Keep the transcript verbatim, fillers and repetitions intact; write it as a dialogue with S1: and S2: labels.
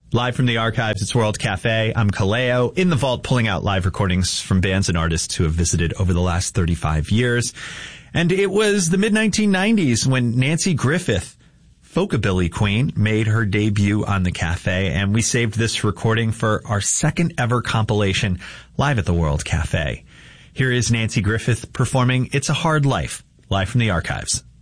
S1: Live from the archives, it's World Cafe. I'm Kaleo, in the vault pulling out live recordings from bands and artists who have visited over the last thirty-five years. And it was the mid nineteen nineties when Nanci Griffith, Folkabilly Queen, made her debut on the Cafe, and we saved this recording for our second ever compilation live at the World Cafe. Here is Nanci Griffith performing It's a Hard Life, live from the archives.